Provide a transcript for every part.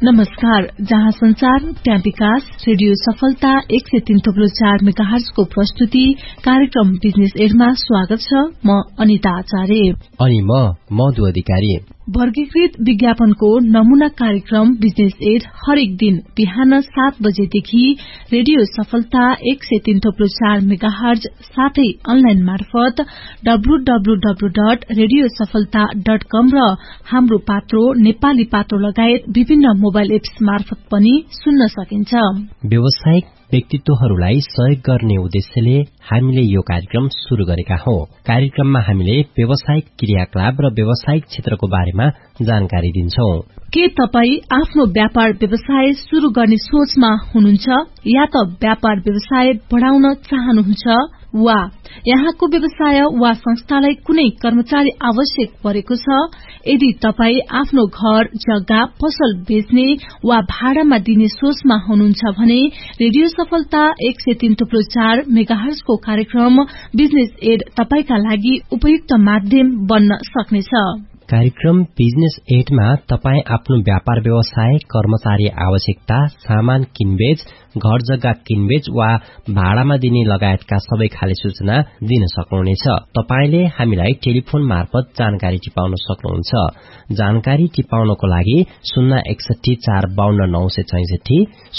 नमस्कार, जहाँ संचार त्यहाँ विकास रेडियो सफलता 103.4 मेगाहर्ज को प्रस्तुति कार्यक्रम बिजनेस एडमा स्वागत छ। म अनिता आचार्य अनि म मधु अधिकारी। वर्गीकृत विज्ञापनको नमूना कार्यक्रम बिजनेस एड हरेक दिन बिहान 7 बजेदेखि रेडियो सफलता 103.4 मेगाहर्ज साथै अनलाइन मार्फत www.radiosafalta.com र हाम्रो पात्रो नेपाली पात्रो लगायत विभिन्न मोबाइल एप्स मार्फत पनि सुन्न सकिन्छ। व्यावसायिक व्यक्तित्वहरूलाई सहयोग गर्ने उद्देश्यले हामीले यो कार्यक्रम शुरू गरेका हौं। कार्यक्रममा हामीले व्यावसायिक क्रियाकलाप र व्यावसायिक क्षेत्रको बारेमा जानकारी दिन्छौं। के तपाई आफ्नो व्यापार व्यवसाय शुरू गर्ने सोचमा हुनुहुन्छ या त व्यापार व्यवसाय बढाउन चाहनुहुन्छ वा यहाँको व्यवसाय वा संस्थालाई कुनै कर्मचारी आवश्यक परेको छ? यदि तपाई आफ्नो घर जग्गा पसल बेच्ने वा भाडामा दिने सोचमा हुनुहुन्छ भने रेडियो सफलता 103.4 मेगाहर्ज को कार्यक्रम बिजनेस एड तपाईका लागि उपयुक्त माध्यम बन्न सक्नेछ। कार्यक्रम बिजनेस एडमा तपाई आफ्नो व्यापार व्यवसाय, कर्मचारी आवश्यकता, सामान किनबेच, घर जग्गा किनबेच वा भाडामा दिने लगायतका सबै खाले सूचना दिन सक्नुहुनेछ। तपाईले हामीलाई टेलिफोन मार्फत जानकारी टिपाउन सक्नुहुन्छ। जानकारी टिपाउनको लागि 061 452 966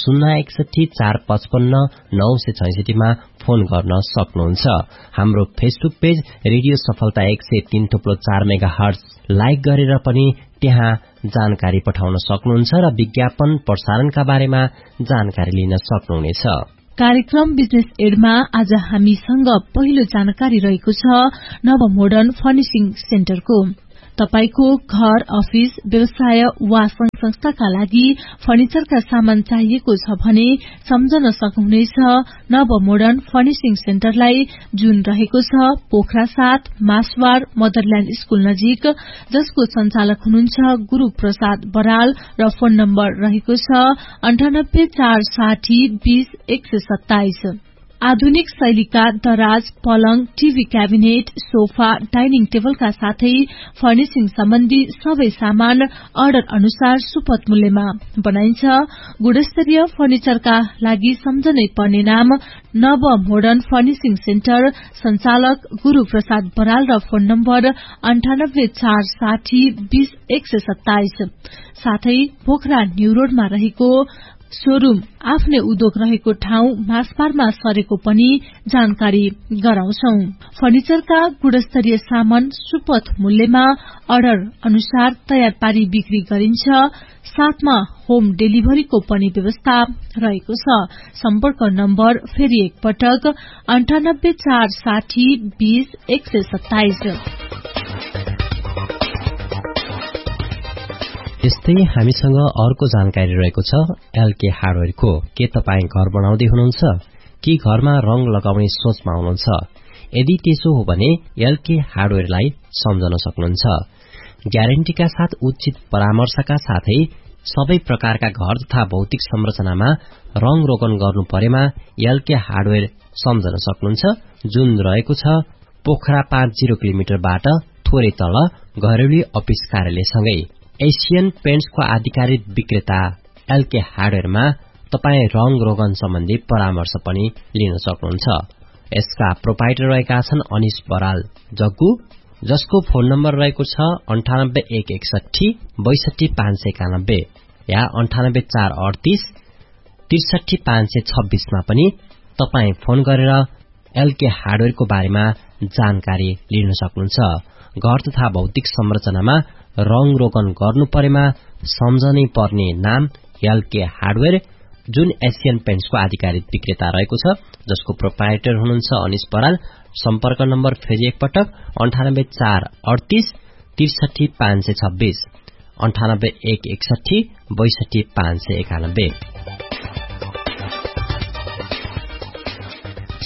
061 455 966 मा फोन गर्न सक्नुहुन्छ। हाम्रो फेसबुक पेज रेडियो सफलता 103.4 मेगाहर्ज लाइक गरेर पनि त्यहाँ जानकारी पठाउन सक्नुहुन्छ र विज्ञापन प्रसारणका बारेमा जानकारी लिन सक्नुहुनेछ। कार्यक्रम बिजनेस एडमा आज हामीसँग पहिलो जानकारी रहेको छ नव मोडर्न फर्निशिङ सेन्टरको। तपाईको घर, अफिस, व्यवसाय वा संस्थाका लागि फर्निचरका सामान चाहिएको छ भने सम्झन सक्नुहुनेछ नव मोडर्न फर्निशिङ सेन्टरलाई, जुन रहेको छ पोखरा 7 मासवार मदरल्याण्ड स्कूल नजिक, जसको संचालक हुनुहुन्छ गुरु प्रसाद बराल र फोन नम्बर रहेको छ 98 460 20 127। आधुनिक शैलीका दराज, पलंग, टीभी क्याबिनेट, सोफा, डाइनिङ टेबलका साथै फर्निशिङ सम्बन्धी सबै सामान अर्डर अनुसार सुपथ मूल्यमा बनाइन्छ। गुणस्तरीय फर्निचरका लागि सम्झनै पर्ने नाम नव मोडर्न फर्निशिङ सेन्टर, संचालक गुरु प्रसाद बराल र फोन नम्बर 98 460 20 127। साथै पोखरा न्यू रोडमा रहेको शोरूम आफ्नै उद्योग रहेको ठाउँ मासपारमा सरेको पनि जानकारी गराउँछौं। फर्निचरका गुणस्तरीय सामान सुपथ मूल्यमा अर्डर अनुसार तयार पारी बिक्री गरिन्छ। साथमा होम डेलिभरीको पनि व्यवस्था रहेको छ। सम्पर्क नम्बर फेरि एकपटक 98 460 20 127। यस्तै हामीसँग अर्को जानकारी रहेको छ एलके हार्डवेयरको। के तपाई घर बनाउँदै हुनुहुन्छ कि घरमा रंग लगाउने सोचमा हुनुहुन्छ? यदि त्यसो हो भने एलके हार्डवेयरलाई सम्झन सक्नुहुन्छ। ग्यारेन्टीका साथ उचित परामर्शका साथै सबै प्रकारका घर तथा भौतिक संरचनामा रंग रोगन गर्नु परेमा एलके हार्डवेयर सम्झन सक्नुहुन्छ, जुन रहेको छ पोखरा 50 किलोमिटरबाट थोरै तल घरेलु अफिस कार्यालयसँगै। एशियन पेन्ट्सको आधिकारिक विक्रेता एलके हार्डवेयरमा तपाई रंग रोगन सम्बन्धी परामर्श पनि लिन सक्नुहुन्छ। यसका प्रोपाइटर रहेका छन् अनिश बराल जग्गु, जसको फोन नम्बर रहेको छ 98 161 62 591 या 98 438 63 526 मा पनि तपाई फोन गरेर एलके हार्डवेयरको बारेमा जानकारी लिन सक्नुहुन्छ। घर तथा भौतिक संरचनामा रंग रोगन गर्नु परेमा सम्झनै पर्ने नाम एलके हार्डवेयर, जुन एशियन पेन्ट्सको आधिकारिक विक्रेता रहेको छ, जसको प्रोपाइटर हुनुहुन्छ अनिश बराल। सम्पर्क नम्बर फेरि एकपटक 98 438 63 526 98 161 62 591।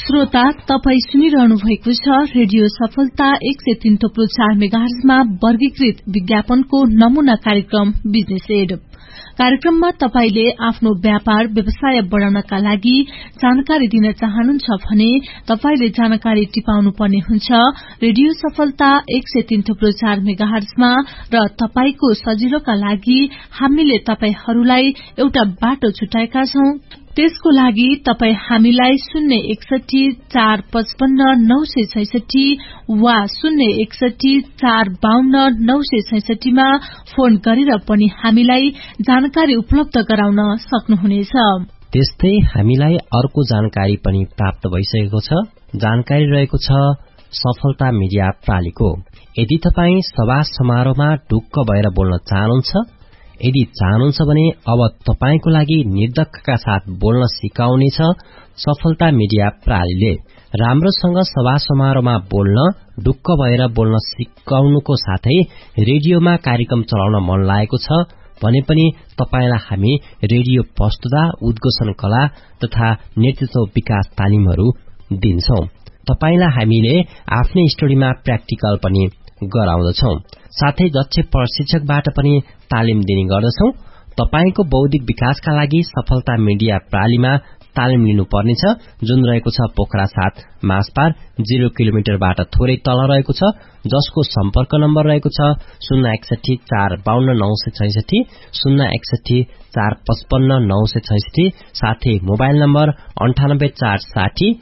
श्रोता, तपाई सुनिरहनु भएको छ रेडियो सफलता 103.4 मेगाहर्जमा वर्गीकृत विज्ञापनको नमूना कार्यक्रम बिजनेस एड। कार्यक्रममा तपाईले आफ्नो व्यापार व्यवसाय बढाउनका लागि जानकारी दिन चाहनुहुन्छ भने तपाईले जानकारी टिपाउनु पर्ने हुन्छ रेडियो सफलता 103.4 मेगाहर्जमा र तपाईको सजिलोका लागि हामीले तपाईहरूलाई एउटा बाटो छुटाएका छौं। त्यसको लागि तपाई हामीलाई 061 455 966 वा 061 452 966 मा फोन गरेर पनि हामीलाई जानकारी उपलब्ध गराउन सक्नुहुनेछ। त्यस्तै हामीलाई अर्को जानकारी पनि प्राप्त भइसकेको छ। जानकारी रहेको छ सफलता मिडिया प्रालीको। यदि तपाई सभा समारोहमा ढुक्क भएर बोल्न चाहनुहुन्छ, यदि चाहनुहुन्छ भने अब तपाईको लागि निर्धक्कका साथ बोल्न सिकाउनेछ सफलता मिडिया प्रालीले। राम्रोसँग सभा समारोहमा बोल्न, ढुक्क भएर बोल्न सिकाउनुको साथै रेडियोमा कार्यक्रम चलाउन मन लागेको छ भने पनि तपाईलाई हामी रेडियो प्रस्तुता, उद्घोषण कला तथा नेतृत्व विकास तालिमहरू दिन्छौं। तपाईलाई हामीले आफ्नै स्टुडियोमा प्र्याक्टिकल पनि गराउँदछौं। साथै दक्ष प्रशिक्षकबाट पनि तालिम दिने गर्दछौं। तपाईको बौद्धिक विकासका लागि सफलता मिडिया प्रालीमा तालिम लिनुपर्नेछ, जुन रहेको छ पोखरा 7 मासपार 0 किलोमिटरबाट थोरै तल रहेको छ, जसको सम्पर्क नम्बर रहेको छ 061 452 966 061 455 966, साथै मोबाइल नम्बर 98 460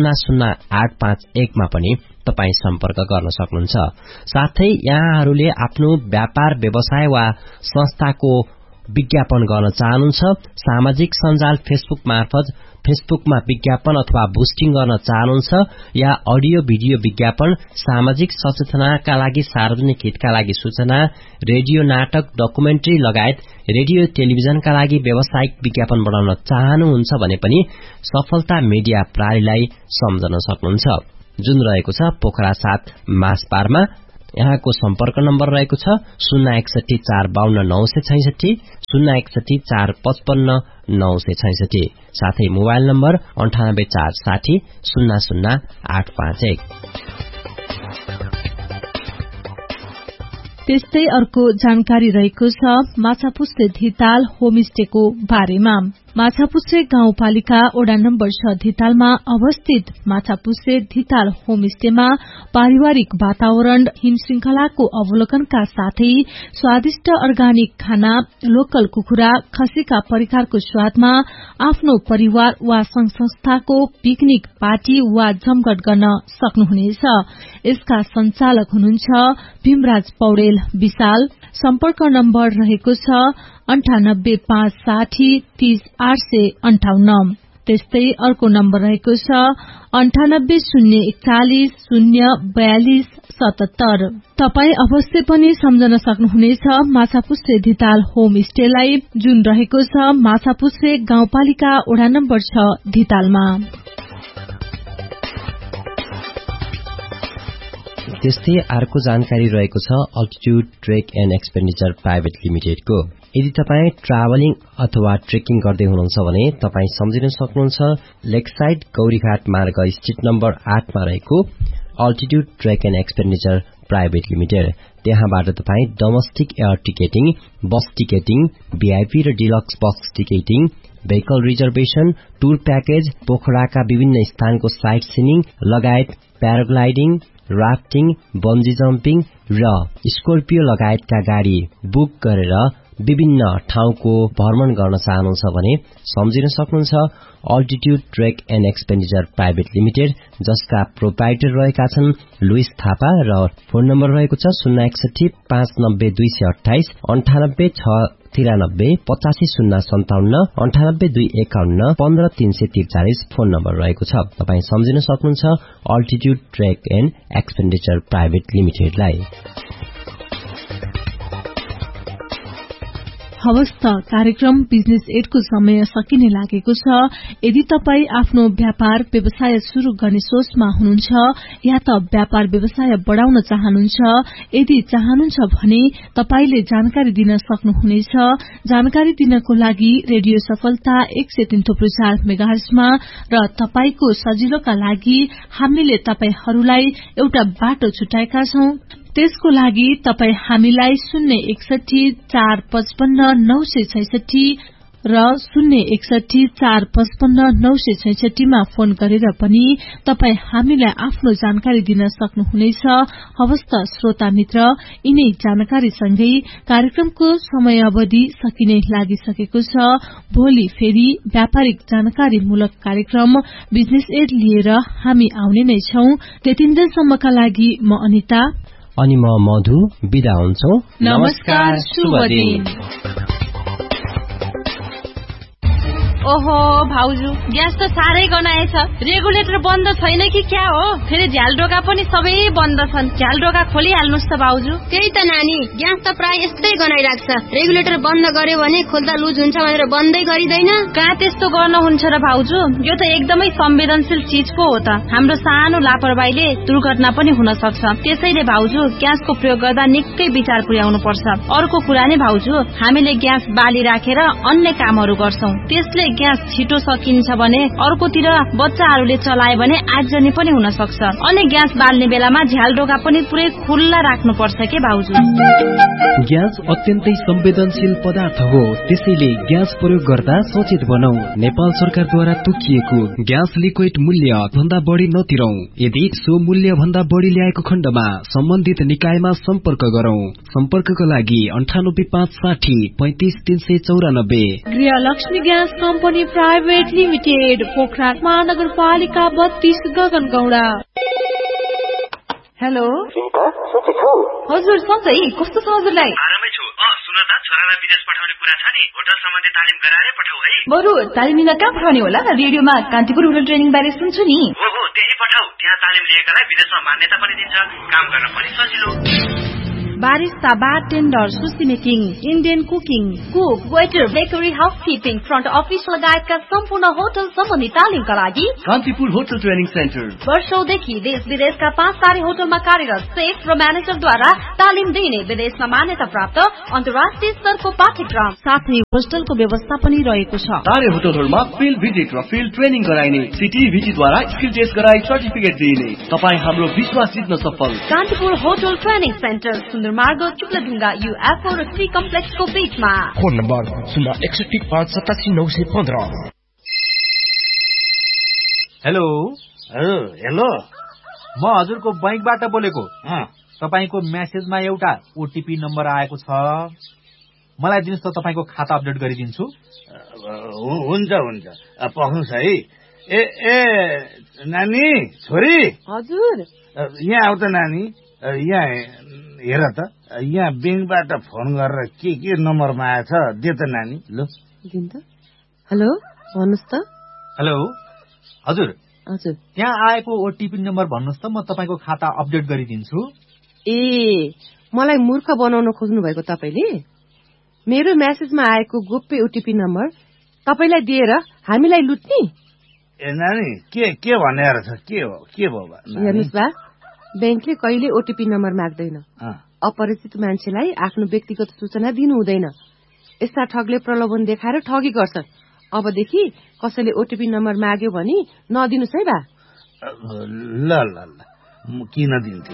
00851 मा पनि तपाई सम्पर्क गर्न सक्नुहुन्छ। साथै यहाँहरूले आफ्नो व्यापार व्यवसाय वा संस्थाको विज्ञापन गर्न चाहनुहुन्छ, सामाजिक सञ्जाल फेसबुक मार्फत फेसबुकमा विज्ञापन अथवा बुस्टिङ गर्न चाहनुहुन्छ, या अडियो भिडियो विज्ञापन, सामाजिक सचेतनाका लागि सार्वजनिक हितका लागि सूचना, रेडियो नाटक, डकुमेन्ट्री लगायत रेडियो टेलिभिजनका लागि व्यावसायिक विज्ञापन बनाउन चाहनुहुन्छ भने पनि सफलता मिडिया प्रालीलाई सम्झन सक्नुहुन्छ, जुन रहेको छ पोखरा 7 मासपारमा। यहाँको सम्पर्क नम्बर रहेको छ 061 452 966 061 455 966, साथै मोबाइल नम्बर 98 460 00851। त्यस्तै अर्को जानकारी रहेको छ माछापुच्छ्रे धिताल होमस्टेको बारेमा। माछापुच्छ्रे गाउँपालिका वडा नम्बर 6 धितालमा अवस्थित माछापुच्छ्रे धिताल होमस्टेमा पारिवारिक वातावरण, हिम श्रृंखलाको अवलोकनका साथै स्वादिष्ट अर्गानिक खाना, लोकल कुखुरा, खसीका परिकारको स्वादमा आफ्नो परिवार वा संघ संस्थाको पिकनिक पार्टी वा जमघट गर्न सक्नुहुनेछ। यसका संचालक हुनुहुन्छ भीमराज पौडेल विशाल। सम्पर्क नम्बर रहेको छ 98 560 30 858। त्यस्तै अर्को नम्बर रहेको छ 98 041 042 77। तपाई अवश्य पनि सम्झन सक्नुहुनेछ माछापुच्छ्रे धिताल होमस्टेलाई, जुन रहेको छ माछापुच्छ्रे गाउँपालिका वडा नम्बर 6 धितालमा। त्यस्तै अर्को जानकारी रहेको छ altitude trek and expenditure private लिमिटेडको। यदि तपाई ट्राभलिङ अथवा ट्रेकिङ गर्दै हुनुहुन्छ भने तपाई सम्झिन सक्नुहुन्छ लेकसाइड गौरीघाट मार्ग स्ट्रिट नम्बर 8 मा रहेको altitude trek and expenditure private limited. त्यहाँबाट तपाई डोमेस्टिक एयर टिकेटिङ, बस टिकेटिङ, भिआइपी र डिलक्स बस ticketing, vehicle reservation, tour package, पोखराका विभिन्न स्थानको साइट सिनिङ लगायत प्याराग्लाइडिङ, राफ्टिङ, बन्जी जम्पिङ र स्कर्पियो लगायतका गाड़ी बुक गरेर विभिन्न ठाउँको भ्रमण गर्न चाहनुहुन्छ भने सम्झिन सक्नुहुन्छ altitude trek and expenditure private limited, जसका प्रोप्राइटर रहेका छन् लुइस थापा र फोन नम्बर रहेको छ 061 590 228 98 693 85 057 98 251 15 343 फोन नम्बर रहेको छ। तपाई सम्झिन सक्नुहुन्छ altitude trek and expenditure private लिमिटेडलाई। हवस् त कार्यक्रम बिजनेस एडको समय सकिने लागेको छ। यदि तपाई आफ्नो व्यापार व्यवसाय शुरू गर्ने सोचमा हुनुहुन्छ या त व्यापार व्यवसाय बढाउन चाहनुहुन्छ, यदि चाहनुहुन्छ भने तपाईले जानकारी दिन सक्नुहुनेछ। जानकारी दिनको लागि रेडियो सफलता 103.4 मेगाहर्जमा र तपाईको सजिलोका लागि हामीले तपाईहरूलाई एउटा बाटो छुटाएका छौं। त्यसको लागि तपाई हामीलाई 061 455 966 र 061 455 966 मा फोन गरेर पनि तपाई हामीलाई आफ्नो जानकारी दिन सक्नुहुनेछ। हवस् त श्रोता मित्र, यिनै जानकारी सँगै कार्यक्रमको समयावधि सकिने लागिसकेको छ। भोलि फेरि व्यापारिक जानकारीमूलक कार्यक्रम बिजनेस एड लिएर हामी आउने नै छौं। त्यतिन्जेलसम्मका लागि म अनिता अनि म मधु बिदा हुन्छौ। नमस्कार, शुभ दिन। ओहो भाउजू, ग्यास त साह्रै गनाएछ। रेगुलेटर बन्द छैन कि क्या हो? फेरि झ्यालडोका पनि सबै बन्द छन्। झ्यालडोका खोलिहाल्नुस् त भाउजू। त्यही त नानी, ग्यास त प्राय यस्तै गनाइराख्छ। रेगुलेटर बन्द गर्यो भने खोल्दा लुज हुन्छ भनेर बन्दै गरिदैन। कहाँ त्यस्तो गर्नुहुन्छ र भाउजू? यो त एकदमै संवेदनशील चीज पो हो त। हाम्रो सानो लापरवाहीले दुर्घटना पनि हुन सक्छ। त्यसैले भाउजू, ग्यासको प्रयोग गर्दा निकै विचार पुर्याउनु पर्छ। अर्को कुरा नै भाउजू, हामीले ग्यास बाली राखेर अन्य कामहरू गर्छौं। त्यसले ग्यास छिटो सकिन्छ भने अर्कोतिर बच्चाहरूले चलाए भने आगजनी पनि हुन सक्छ। अनि ग्यास बाल्ने बेलामा झ्यालडोका पनि पुरै खुल्ला राख्नु पर्छ के भाउजू? ग्यास अत्यन्तै संवेदनशील पदार्थ हो, त्यसैले ग्यास प्रयोग गर्दा सचेत बनौ। नेपाल सरकारद्वारा तोकिएको ग्यास लिक्विड मूल्य भन्दा बढी नतिरौ। यदि सो मूल्य भन्दा बढी ल्याएको खण्डमा सम्बन्धित निकायमा सम्पर्क गरौं। सम्पर्कका लागि 9856 35394। गृहलक्ष्मी gas company private limited, Pokhara महानगरपालिका 32 गगनगौडा। हेलो हजुर, सन्चै कस्तो छ हजुरलाई? आरामै छु। सुन त, छोरालाई विदेश पठाउने कुरा छ नि, होटल सम्बन्धी तालिम गराएरै पठाऊ है। बरु तालिम लिन कहाँ पठाउने होला? रेडियोमा कान्तिपुर होटल ट्रेनिङ बारे सुन्छु नि। हो त्यही पठाऊ। त्यहाँ तालिम लिएकालाई विदेशमा मान्यता पनि दिन्छ, काम गर्न पनि सजिलो। Barista, bartender, sushi making, Indian cooking, cook, waiter, bakery, housekeeping, front office लगायतका सम्पूर्ण होटल सम्बन्धी तालिमका लागि कान्तिपुर होटल ट्रेनिङ सेन्टर वर्षौंदेखि देश विदेशका 5 तारे होटलमा कार्यरत सेफ र म्यानेजरद्वारा तालिम दिइने विदेशमा मान्यता प्राप्त अन्तर्राष्ट्रिय स्तरको पाठ्यक्रम साथै होस्टलको व्यवस्था पनि रहेको छ। तारे होटलहरूमा फिल्ड भिजिट र फिल्ड ट्रेनिङ गराइने, सिटिभिटीद्वारा स्किल टेस्ट गराई सर्टिफिकेट दिइने। तपाई हाम्रो विश्वास जित्न सफल। कान्तिपुर होटल ट्रेनिङ सेन्टर, मार्ग चुक्लाढुङ्गा, UFO र सी कम्प्लेक्सको बीचमा। Phone number 061587915। हेलो हेलो, म हजुरको बैंकबाट बोलेको। तपाईको मेसेजमा एउटा ओटीपी नम्बर आएको छ, मलाई दिनुस् त, तपाईको खाता अपडेट गरिदिन्छु। हुन्छ पख्नुस् है। ए नानी, छोरी। हजुर, यहाँ आउ त नानी। यहाँ हेर त, यहाँ ब्याङ्कबाट फोन गरेर के नम्बरमा आएछ, दे त नानी। ल दिन त। हेलो भन्नुस् त। हेलो हजुर, हजुर त्यहाँ आएको ओटीपी नम्बर भन्नुस् त, म तपाईको खाता अपडेट गरिदिन्छु। ए, मलाई मूर्ख बनाउन खोज्नु भएको तपाईले? मेरो मेसेजमा आएको गोप्य ओटीपी नम्बर तपाईलाई दिएर हामीलाई लुट्ने? ए नानी, के भनेर छ? के भयो? हेर्नुस् बा, ब्याङ्कले कहिले ओटीपी नम्बर माग्दैन। अपरिचित मान्छेलाई आफ्नो व्यक्तिगत सूचना दिनु हुँदैन। यस्ता ठगले प्रलोभन देखाएर ठगी गर्छन्। अबदेखि कसैले ओटीपी नम्बर माग्यो भने नदिनुस् है बा। ल किन दिन्थे?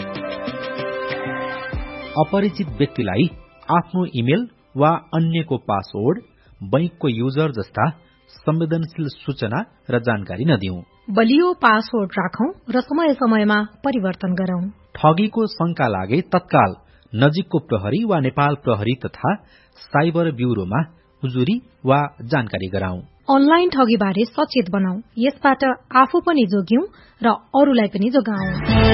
अपरिचित व्यक्तिलाई आफ्नो इमेल वा अन्यको पासवर्ड, बैंकको युजर जस्ता संवेदनशील सूचना र जानकारी नदिऊ। बलियो पासवर्ड राखौं र समय समयमा परिवर्तन गरौं। ठगीको शंका लागे तत्काल नजिकको प्रहरी वा नेपाल प्रहरी तथा साइबर ब्यूरोमा उजुरी वा जानकारी गराउँ। अनलाइन ठगीबारे सचेत बनाऊ। यसबाट आफू पनि जोग्यौं र अरूलाई पनि जोगाऊ।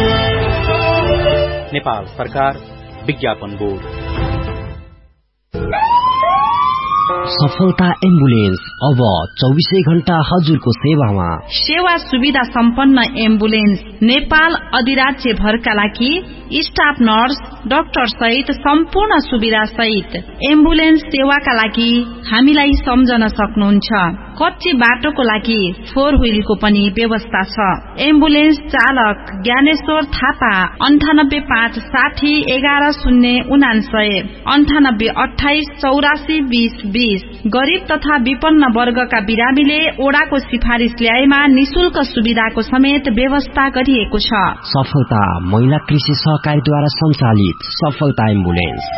नेपाल सरकार, विज्ञापन बोर्ड। सफलता एम्बुलेन्स अब 24 घण्टा हजुरको सेवामा। सेवा सुविधा सम्पन्न एम्बुलेन्स नेपाल अधिराज्य भरका लागि स्टाफ नर्स डाक्टर सहित सम्पूर्ण सुविधा सहित एम्बुलेन्स सेवाका लागि हामीलाई सम्झन सक्नुहुन्छ। कच्ची बाटोको लागि 4 व्हीलको पनि व्यवस्था छ। एम्बुलेन्स चालक ज्ञानेश्वर थापा 98 5 60 11 099 98 28 84 20 20। गरीब तथा विपन्न वर्गका बिरामीले ओडाको सिफारिश ल्याएमा निशुल्क सुविधाको समेत व्यवस्था गरिएको छ। सफलता महिला कृषि सहकारीद्वारा सञ्चालित सफलता एम्बुलेन्स।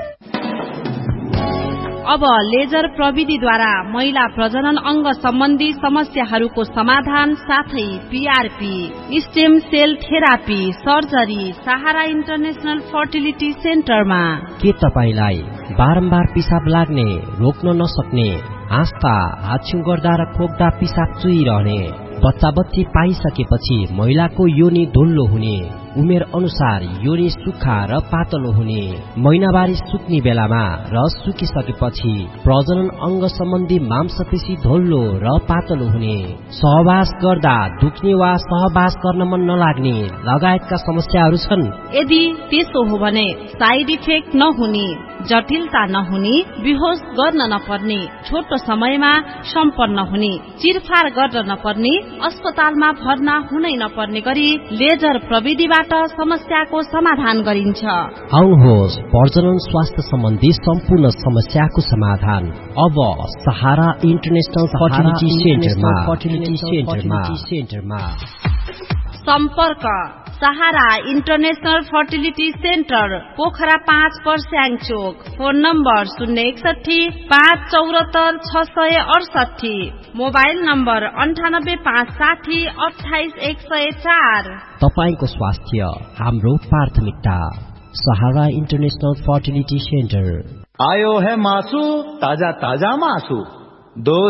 अब लेजर प्रविधिद्वारा महिला प्रजनन अंग सम्बन्धी समस्याहरूको समाधान साथै PRP, stem sale therapy, surgery सहारा इन्टरनेशनल फर्टिलिटी सेन्टरमा। के तपाईलाई बारम्बार पिसाब लाग्ने, रोक्न नसक्ने, हाँस्दा हाछ्यु गर्दा र खोक्दा पिसाब चुइरहने, बच्चा बच्ची पाइसकेपछि महिलाको योनि धुल्लो हुने, उमेर अनुसार योनि सुक्खा र पातलो हुने, महिनावारी सुक्ने बेलामा र सुकिसकेपछि प्रजनन अंग सम्बन्धी मांसपेशी धोल्लो र पातलो हुने, सहवास गर्दा दुख्ने वा सहवास गर्न मन नलाग्ने लगायतका समस्याहरू छन्। यदि त्यसो हो भने साइड इफेक्ट नहुने, जटिलता नहुने, बेहोस गर्न नपर्ने, छोटो समयमा सम्पन्न हुने, चिरफार गर्न नपर्ने, अस्पतालमा भर्ना हुनै नपर्ने गरी लेजर प्रविधिबाट समस्याको समाधान गरिन्छ। आउनुहोस्, प्रजनन स्वास्थ्य सम्बन्धी सम्पूर्ण समस्याको समाधान अब सहारा इन्टरनेशनल फर्टिलिटी सेन्टरमा। सम्पर्क सहारा इन्टरनेशनल फर्टिलिटी सेन्टर, पोखरा 5 पर्स्याङ चोक। Phone number 061 574 668, mobile number 98 5 60 28 104। तपाईको स्वास्थ्य हाम्रो प्राथमिकता। सहारा इन्टरनेशनल फर्टिलिटी सेन्टर। आयो है मासु, ताजा ताजा मासु।